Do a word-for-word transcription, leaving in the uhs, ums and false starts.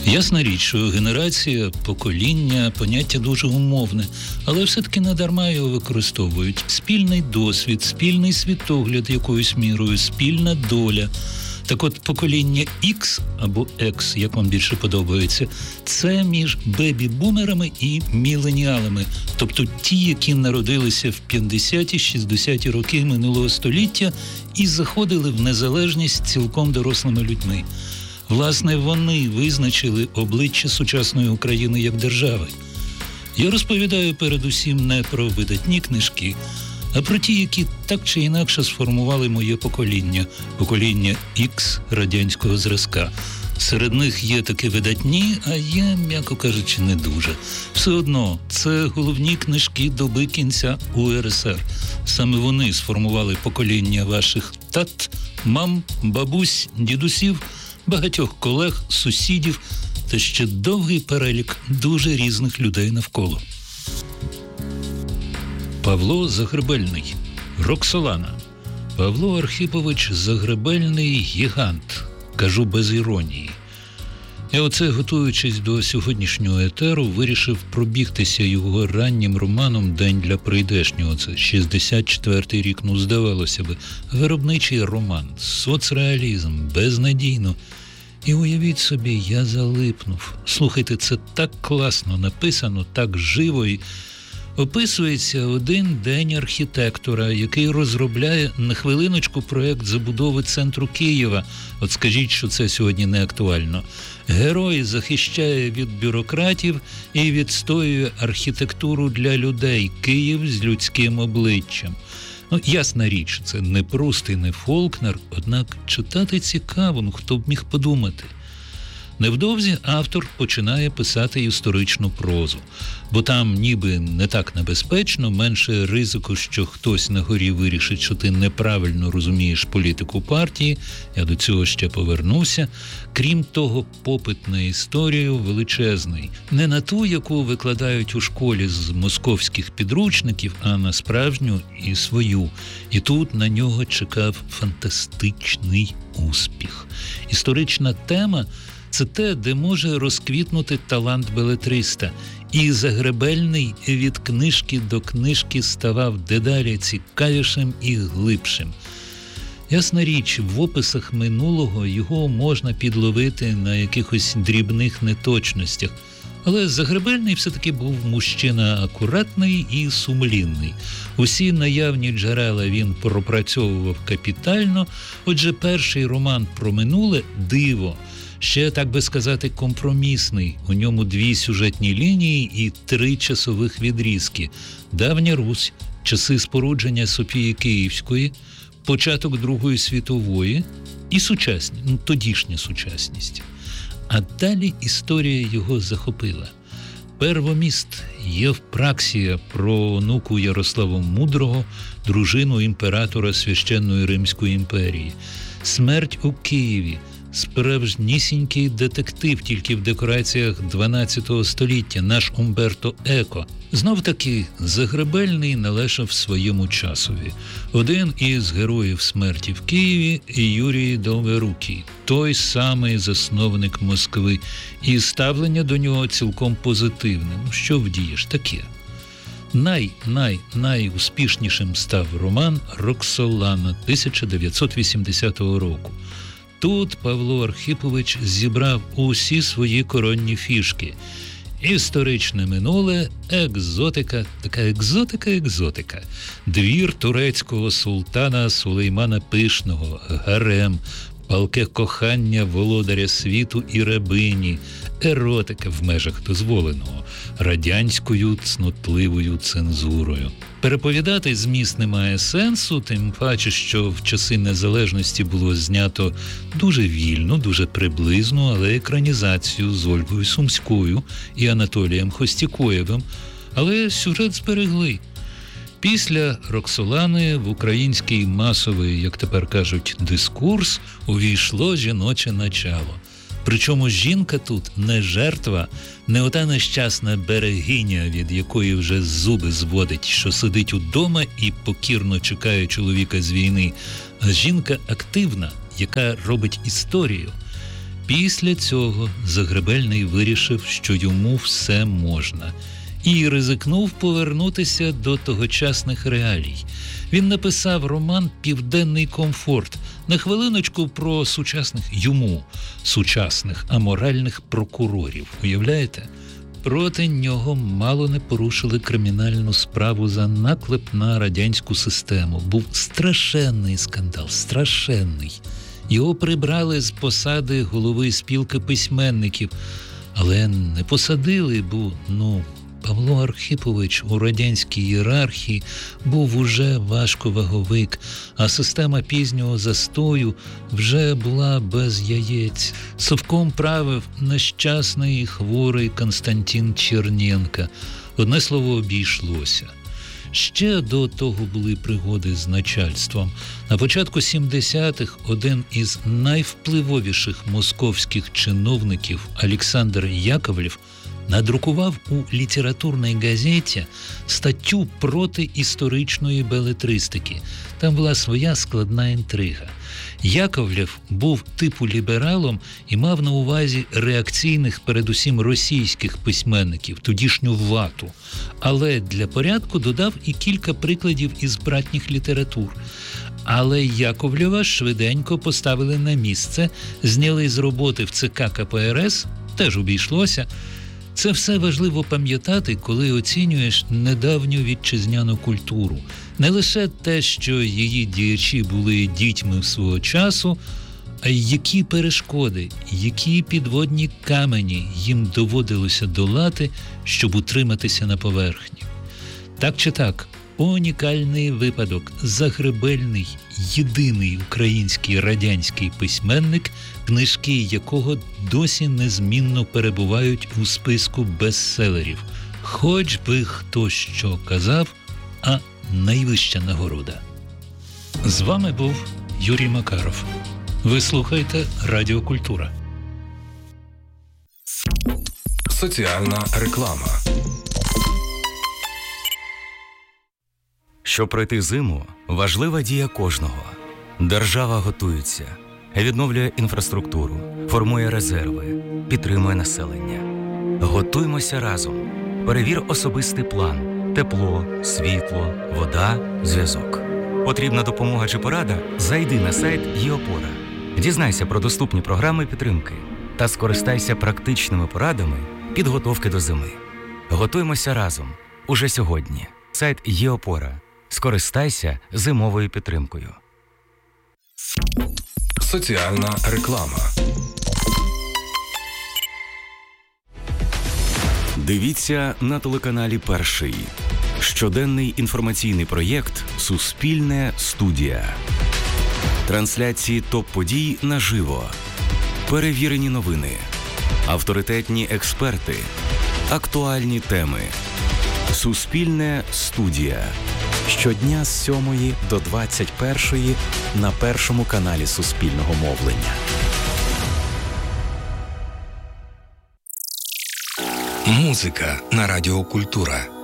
Ясна річ, що генерація, покоління – поняття дуже умовне, але все-таки не дарма його використовують. Спільний досвід, спільний світогляд якоюсь мірою, спільна доля. Так от, покоління X або X, як вам більше подобається, це між бебі-бумерами і міленіалами. Тобто ті, які народилися в п'ятдесяті-шістдесяті роки минулого століття і заходили в незалежність цілком дорослими людьми. Власне, вони визначили обличчя сучасної України як держави. Я розповідаю передусім не про видатні книжки, а про ті, які так чи інакше сформували моє покоління, покоління X радянського зразка. Серед них є такі видатні, а є, м'яко кажучи, не дуже. Все одно, це головні книжки доби кінця У Ер Ес Ер. Саме вони сформували покоління ваших тат, мам, бабусь, дідусів, багатьох колег, сусідів та ще довгий перелік дуже різних людей навколо. Павло Загребельний. Роксолана. Павло Архипович Загребельний – гігант. Кажу без іронії. Я оце, готуючись до сьогоднішнього етеру, вирішив пробігтися його раннім романом «День для прийдешнього». Це шістдесят четвертий рік, ну, здавалося би. Виробничий роман, соцреалізм, безнадійно. І уявіть собі, я залипнув. Слухайте, це так класно написано, так живо. І описується один день архітектора, який розробляє на хвилиночку проєкт забудови центру Києва. От скажіть, що це сьогодні не актуально. Герой захищає від бюрократів і відстоює архітектуру для людей. Київ з людським обличчям. Ну, ясна річ, це не Пруст і не Фолкнер, однак читати цікаво, ну хто б міг подумати. Невдовзі автор починає писати історичну прозу, бо там ніби не так небезпечно, менше ризику, що хтось на горі вирішить, що ти неправильно розумієш політику партії, я до цього ще повернуся. Крім того, попит на історію величезний. Не на ту, яку викладають у школі з московських підручників, а на справжню і свою. І тут на нього чекав фантастичний успіх. Історична тема – це те, де може розквітнути талант белетриста. І Загребельний від книжки до книжки ставав дедалі цікавішим і глибшим. Ясна річ, в описах минулого його можна підловити на якихось дрібних неточностях. Але Загребельний все-таки був мужчина акуратний і сумлінний. Усі наявні джерела він пропрацьовував капітально. Отже, перший роман про минуле «Диво» ще, так би сказати, компромісний. У ньому дві сюжетні лінії і три часових відрізки. Давня Русь, часи спорудження Софії Київської, початок Другої світової і сучасні, ну, тодішня сучасність. А далі історія його захопила. Первоміст Євпраксія про онуку Ярослава Мудрого, дружину імператора Священної Римської імперії. Смерть у Києві. Справжнісінький детектив, тільки в декораціях дванадцятого століття, наш Умберто Еко. Знов-таки, Загребельний належав своєму часові. Один із героїв смерті в Києві – Юрій Долгорукий, той самий засновник Москви, і ставлення до нього цілком позитивне. Ну, що вдієш, таке. Най-най-найуспішнішим став роман «Роксолана» тисяча дев'ятсот вісімдесятого року. Тут Павло Архипович зібрав усі свої коронні фішки. Історичне минуле, екзотика, така екзотика-екзотика. Двір турецького султана Сулеймана Пишного, гарем, палке кохання володаря світу і рабині, еротика в межах дозволеного, радянською цнотливою цензурою. Переповідати зміст немає сенсу, тим паче, що в часи незалежності було знято дуже вільно, дуже приблизно, але екранізацію з Ольгою Сумською і Анатолієм Хостікоєвим, але сюжет зберегли. Після «Роксолани» в український масовий, як тепер кажуть, дискурс увійшло жіноче начало. Причому жінка тут не жертва, не ота нещасна берегиня, від якої вже зуби зводить, що сидить удома і покірно чекає чоловіка з війни, а жінка активна, яка робить історію. Після цього Загребельний вирішив, що йому все можна, і ризикнув повернутися до тогочасних реалій. Він написав роман «Південний комфорт», на хвилиночку про сучасних йому, сучасних аморальних прокурорів. Уявляєте? Проти нього мало не порушили кримінальну справу за наклеп на радянську систему. Був страшенний скандал, страшенний. Його прибрали з посади голови спілки письменників, але не посадили, бо, ну, Павло Архипович у радянській ієрархії був уже важковаговик, а система пізнього застою вже була без яєць. Совком правив нещасний і хворий Константин Черненко. Одне слово, обійшлося. Ще до того були пригоди з начальством. На початку сімдесятих один із найвпливовіших московських чиновників Олександр Яковлев надрукував у літературній газеті статтю проти історичної белетристики. Там була своя складна інтрига. Яковлев був типу лібералом і мав на увазі реакційних, передусім російських письменників, тодішню вату. Але для порядку додав і кілька прикладів із братніх літератур. Але Яковлєва швиденько поставили на місце, зняли з роботи в ЦК ка пе ер ес, теж обійшлося. Це все важливо пам'ятати, коли оцінюєш недавню вітчизняну культуру. Не лише те, що її діячі були дітьми свого часу, а й які перешкоди, які підводні камені їм доводилося долати, щоб утриматися на поверхні. Так чи так, унікальний випадок. Загребельний, єдиний український радянський письменник, книжки якого досі незмінно перебувають у списку бестселерів. Хоч би хто що казав, а найвища нагорода. З вами був Юрій Макаров. Ви слухаєте Радіо Культура. Соціальна реклама. Щоб пройти зиму, важлива дія кожного. Держава готується, відновлює інфраструктуру, формує резерви, підтримує населення. Готуймося разом. Перевір особистий план. Тепло, світло, вода, зв'язок. Потрібна допомога чи порада? Зайди на сайт ЄОПОРА. Дізнайся про доступні програми підтримки та скористайся практичними порадами підготовки до зими. Готуймося разом. Уже сьогодні. Сайт ЄОПОРА. Скористайся зимовою підтримкою. Соціальна реклама. Дивіться на телеканалі «Перший». Щоденний інформаційний проєкт «Суспільне студія». Трансляції топ-подій наживо. Перевірені новини. Авторитетні експерти. Актуальні теми. «Суспільне студія». Щодня з сьомої до двадцять першої на Першому каналі Суспільного мовлення. Музика на Радіо Культура.